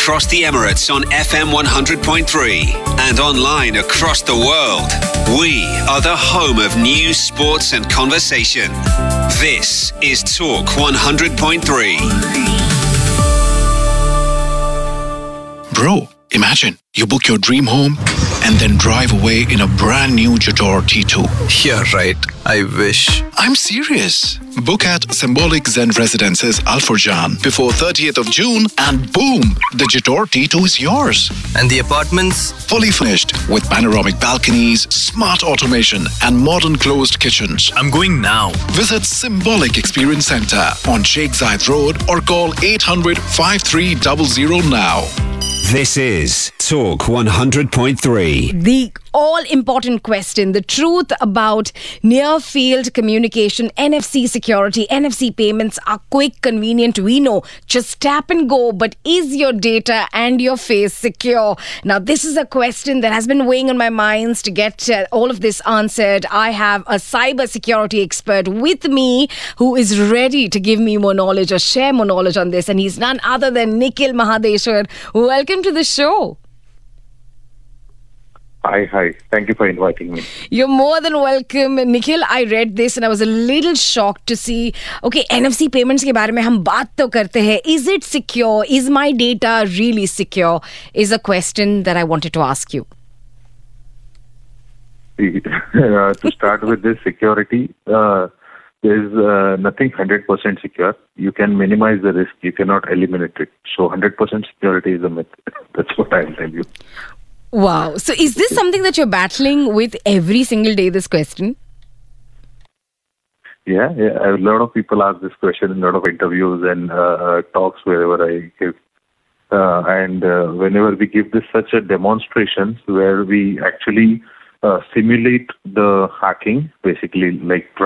across the Emirates on FM 100.3 and online across the world. We are the home of news, sports and conversation. This is Talk 100.3. Bro, imagine you book your dream home and then drive away in a brand new Jator T2. Yeah, right. I wish. I'm serious. Book at Symbolic Zen Residences Al Furjan before 30th of June and boom, the Jator T2 is yours. And the apartments? Fully furnished with panoramic balconies, smart automation and modern closed kitchens. I'm going now. Visit Symbolic Experience Center on Sheikh Zayed Road or call 800-5300 now. This is Talk 100.3. The all-important question, the truth about near-field communication, NFC security, NFC payments are quick, convenient, we know. Just tap and go, but is your data and your face secure? Now, this is a question that has been weighing on my mind to get all of this answered. I have a cyber security expert with me who is ready to give me more knowledge or share more knowledge on this, and he's none other than Nikhil Mahadeshwar. Welcome to the show. Hi. Thank you for inviting me. You're more than welcome. Nikhil, I read this and I was a little shocked to see, okay, NFC payments के बारे में हम बात तो करते हैं. Is it secure? Is my data really secure? Is a question that I wanted to ask you. To start with this security, there's nothing 100% secure. You can minimize the risk. You cannot eliminate it. So 100% security is a myth. That's what I'll tell you. Wow. So is this something that you're battling with every single day, this question? Yeah. A lot of people ask this question in a lot of interviews and talks wherever I give. And whenever we give this such a demonstration where we actually simulate the hacking, basically like